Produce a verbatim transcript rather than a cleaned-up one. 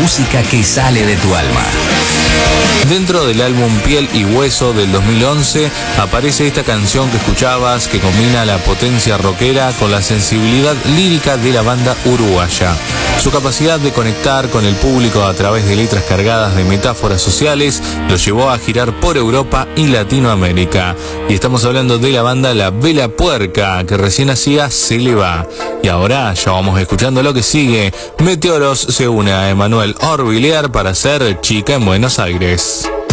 música que sale de tu alma. Dentro del álbum Piel y Hueso del dos mil once aparece esta canción que escuchabas, que combina la potencia rockera con la sensibilidad lírica de la banda uruguaya. Su capacidad de conectar con el público a través de letras cargadas de metáforas sociales lo llevó a girar por Europa y Latinoamérica. Y estamos hablando de la banda La Vela Puerca, que recién hacía Se le va. Y ahora ya vamos escuchando lo que sigue. Meteoros se une a Emanuel Orbilier para hacer Chica en Buenos Aires.